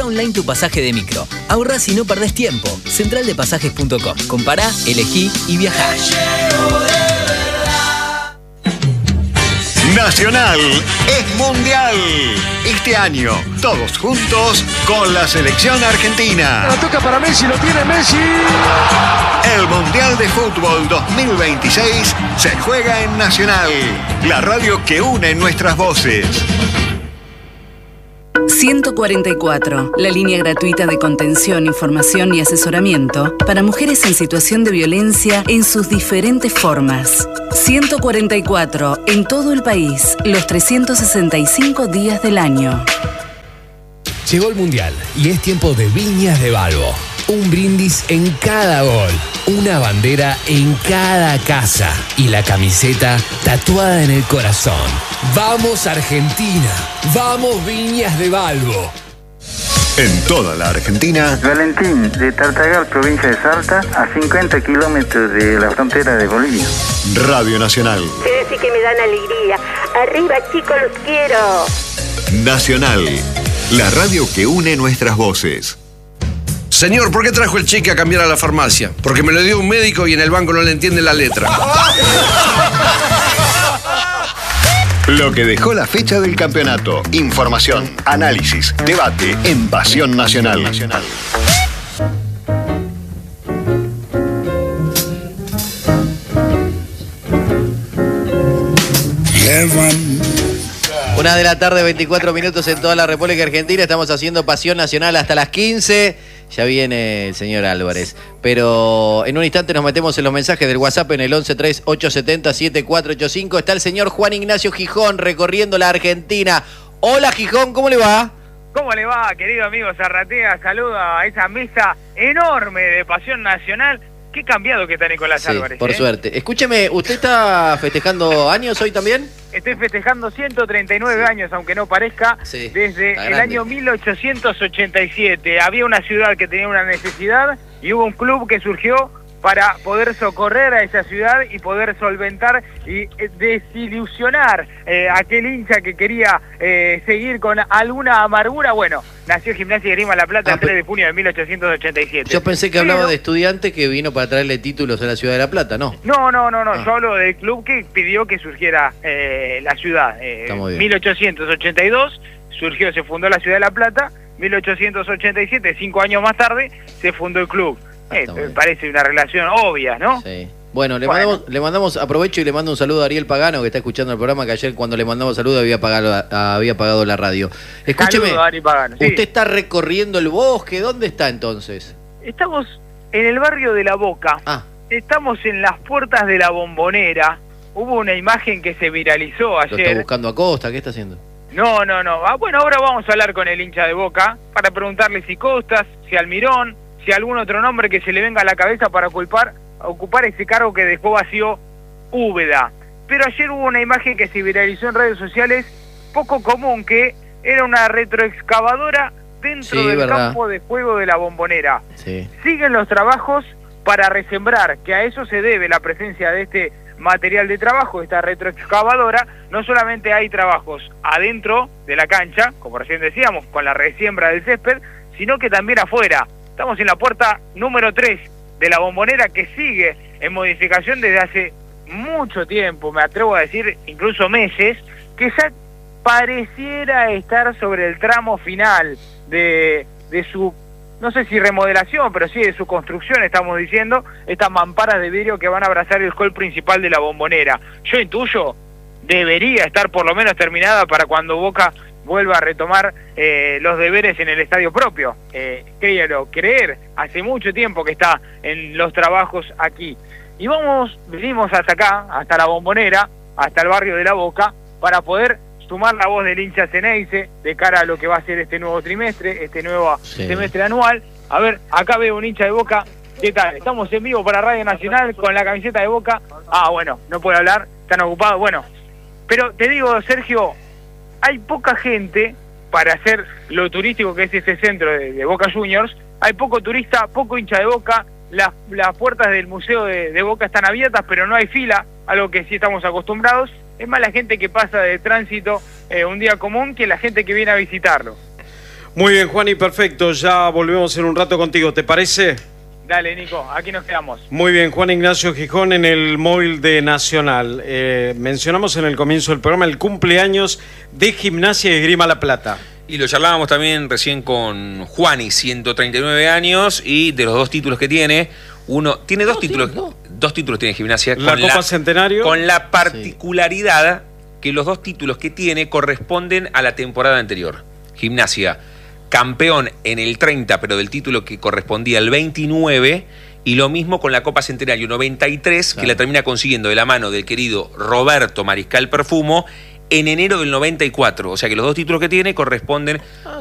Comprá online tu pasaje de micro. Ahorrás y no perdés tiempo. Centraldepasajes.com. Compará, elegí y viajá. Nacional es mundial. Este año, todos juntos con la selección argentina. La toca para Messi, lo tiene Messi. El Mundial de Fútbol 2026 se juega en Nacional, la radio que une nuestras voces. 144, la línea gratuita de contención, información y asesoramiento para mujeres en situación de violencia en sus diferentes formas. 144, en todo el país, los 365 días del año. Llegó el Mundial y es tiempo de Viñas de Balbo. Un brindis en cada gol, una bandera en cada casa y la camiseta tatuada en el corazón. ¡Vamos Argentina! ¡Vamos Viñas de Balbo! En toda la Argentina, Valentín, de Tartagal, provincia de Salta, a 50 kilómetros de la frontera de Bolivia. Radio Nacional. Sí que me dan alegría. Arriba, chicos, los quiero. Nacional, la radio que une nuestras voces. Señor, ¿por qué trajo el cheque a cambiar a la farmacia? Porque me lo dio un médico y en el banco no le entienden la letra. Lo que dejó la fecha del campeonato. Información, análisis, debate en Pasión Nacional. Una de la tarde, 24 minutos en toda la República Argentina. Estamos haciendo Pasión Nacional hasta las 15. Ya viene el señor Álvarez. Pero en un instante nos metemos en los mensajes del WhatsApp en el 1138707485. Está el señor Juan Ignacio Gijón recorriendo la Argentina. Hola Gijón, ¿cómo le va? ¿Cómo le va, querido amigo Zarratea? Saluda a esa mesa enorme de Pasión Nacional. Qué cambiado que está Nicolás Álvarez. Por suerte. Escúcheme, ¿usted está festejando años hoy también? Estoy festejando 139 años, aunque no parezca, desde el año 1887. Había una ciudad que tenía una necesidad y hubo un club que surgió para poder socorrer a esa ciudad y poder solventar y desilusionar a aquel hincha que quería seguir con alguna amargura. Bueno, nació Gimnasia y Esgrima La Plata el 3 de junio de 1887. Yo pensé que hablaba de estudiante que vino para traerle títulos a la ciudad de La Plata, ¿no? No, yo hablo del club que pidió que surgiera la ciudad. Está muy bien. 1882 surgió, se fundó la ciudad de La Plata, 1887, 5 años más tarde, se fundó el club. Me parece una relación obvia, ¿no? Sí. Bueno, le mandamos, aprovecho y le mando un saludo a Ariel Pagano, que está escuchando el programa, que ayer cuando le mandamos saludo había apagado la radio. Escúcheme, saludo a Ari Pagano. Sí. Usted está recorriendo el bosque, ¿dónde está entonces? Estamos en el barrio de La Boca, estamos en las puertas de la Bombonera. Hubo una imagen que se viralizó ayer. ¿Lo está buscando a Costa? ¿Qué está haciendo? No. Bueno, ahora vamos a hablar con el hincha de Boca para preguntarle si Costas, si Almirón, si algún otro nombre que se le venga a la cabeza para ocupar ese cargo que dejó vacío Úbeda. Pero ayer hubo una imagen que se viralizó en redes sociales, poco común, que era una retroexcavadora dentro del campo de juego de la Bombonera. Sí. Siguen los trabajos para resembrar, que a eso se debe la presencia de este material de trabajo, esta retroexcavadora. No solamente hay trabajos adentro de la cancha, como recién decíamos, con la resiembra del césped, sino que también afuera. Estamos en la puerta número 3 de la Bombonera, que sigue en modificación desde hace mucho tiempo, me atrevo a decir incluso meses, que ya pareciera estar sobre el tramo final de su, no sé si remodelación, pero sí de su construcción, estamos diciendo, estas mamparas de vidrio que van a abrazar el hall principal de la Bombonera. Yo intuyo, debería estar por lo menos terminada para cuando Boca vuelva a retomar los deberes en el estadio propio. Créalo, creer, hace mucho tiempo que está en los trabajos aquí. Y venimos hasta acá, hasta la Bombonera, hasta el barrio de La Boca, para poder sumar la voz del hincha Ceneice de cara a lo que va a ser este nuevo trimestre, este nuevo semestre anual. A ver, acá veo un hincha de Boca. ¿Qué tal? Estamos en vivo para Radio Nacional con la camiseta de Boca. Bueno, no puede hablar, están ocupados. Bueno, pero te digo, Sergio, hay poca gente para hacer lo turístico que es este centro de Boca Juniors. Hay poco turista, poco hincha de Boca. Las puertas del museo de Boca están abiertas, pero no hay fila, algo que sí estamos acostumbrados. Es más la gente que pasa de tránsito un día común que la gente que viene a visitarlo. Muy bien, Juan, y perfecto. Ya volvemos en un rato contigo, ¿te parece? Dale, Nico, aquí nos quedamos. Muy bien, Juan Ignacio Gijón en el móvil de Nacional. Mencionamos en el comienzo del programa el cumpleaños de Gimnasia y Esgrima La Plata. Y lo charlábamos también recién con Juani, 139 años, y de los 2 títulos que tiene, uno tiene 2 títulos, 2 títulos tiene Gimnasia. La Copa Centenario. Con la particularidad que los 2 títulos que tiene corresponden a la temporada anterior. Gimnasia, campeón en el 30, pero del título que correspondía al 29, y lo mismo con la Copa Centenario 93, que la termina consiguiendo de la mano del querido Roberto Mariscal Perfumo en enero del 94. O sea que los 2 títulos que tiene corresponden